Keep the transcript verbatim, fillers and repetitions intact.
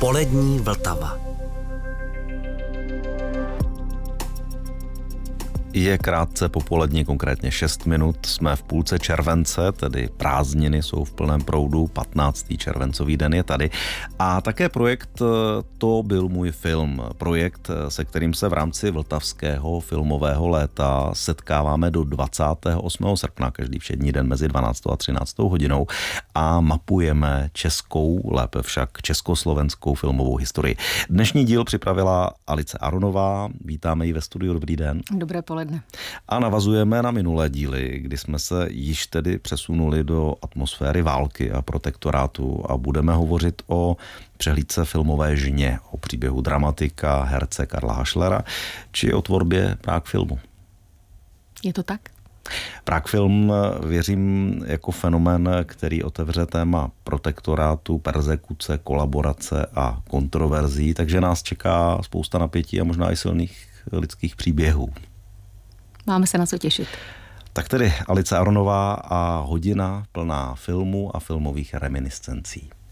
Polední Vltava. Je krátce popolední, konkrétně šest minut. Jsme v půlce července, tedy prázdniny jsou v plném proudu, patnáctý červencový den je tady. A také projekt To byl můj film. Projekt, se kterým se v rámci Vltavského filmového léta setkáváme do dvacátého osmého srpna, každý všední den mezi dvanáctou a třináctou hodinou a mapujeme českou, lépe však československou filmovou historii. Dnešní díl připravila Alice Aronová. Vítáme ji ve studiu. Dobrý den. Dobré poledne. A navazujeme na minulé díly, kdy jsme se již tedy přesunuli do atmosféry války a protektorátu a budeme hovořit o přehlídce filmové Žně, o příběhu dramatika, herce Karla Hašlera, či o tvorbě Prague filmu. Je to tak? Prague film, věřím, jako fenomén, který otevře téma protektorátu, perzekuce, kolaborace a kontroverzí, takže nás čeká spousta napětí a možná i silných lidských příběhů. Máme se na co těšit. Tak tedy Alice Aronová a hodina plná filmu a filmových reminiscencí.